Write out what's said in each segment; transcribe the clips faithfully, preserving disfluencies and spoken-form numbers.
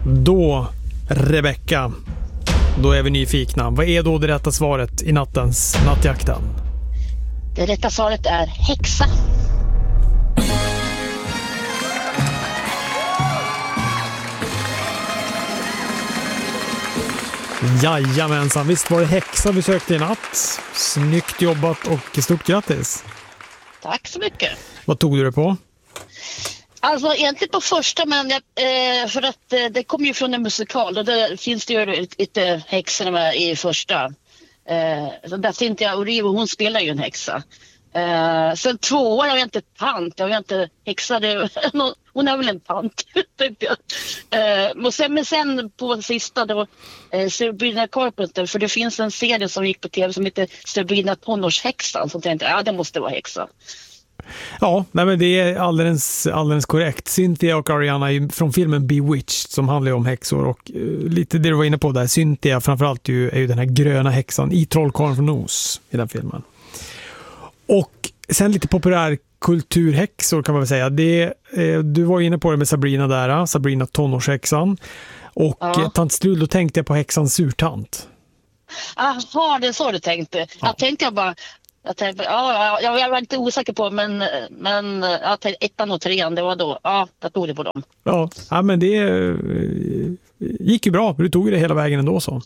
Då, Rebecka, då är vi nyfikna. Vad är då det rätta svaret i nattens nattjakten? Det rätta svaret är häxa. Jajamensan, visst var det häxa vi sökte i natt. Snyggt jobbat och stort grattis. Tack så mycket. Vad tog du det på? Alltså egentligen på första, men jag, eh, för att eh, det kommer ju från en musikal och där finns det ju lite häxor med i första. Eh, så där Cynthia Erivo, hon spelar ju en häxa. Eh, sen tvåa, jag är inte tant, jag är inte häxa, det, hon är väl en tant, tänkte jag. Eh, och sen, men sen på sista då, eh, Sabrina Carpenter, för det finns en serie som gick på tv som heter Sabrina tonårshäxan, så tänkte jag, ja det måste vara häxa. Ja, nej men det är alldeles, alldeles korrekt. Cynthia och Ariana är från filmen Bewitched som handlar om häxor och uh, lite det du var inne på där. Cynthia framförallt ju, är ju den här gröna häxan i Trollkarlen från Oz i den filmen. Och sen lite populär kulturhäxor kan man väl säga. Det, eh, du var inne på det med Sabrina där, Sabrina tonårshäxan. Och ja. eh, Tant Strul, då tänkte jag på häxan Surtant. Jaha, det är så du tänkte. Ja. Jag tänkte jag bara... Jag, tänkte, ja, jag, jag var lite osäker på, men, men ja, ettan och trean, det var då. Ja, jag tog det på dem. Ja, ja men det eh, gick ju bra. Du tog det hela vägen ändå så.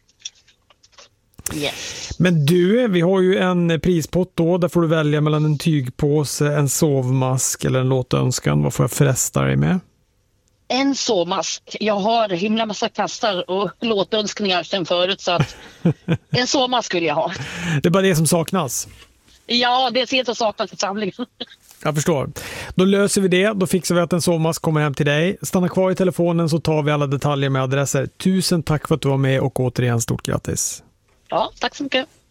Yes. Men du, vi har ju en prispott då. Där får du välja mellan en tygpåse, en sovmask eller en låtönskan. Vad får jag fresta dig med? En sovmask. Jag har himla massa kastar och låtönskningar sen förut, så att en sovmask vill jag ha. Det är bara det som saknas. Ja, det ser inte saknas i samlingen. Jag förstår. Då löser vi det. Då fixar vi att en sovmask kommer hem till dig. Stanna kvar i telefonen så tar vi alla detaljer med adresser. Tusen tack för att du var med och återigen stort grattis. Ja, tack så mycket.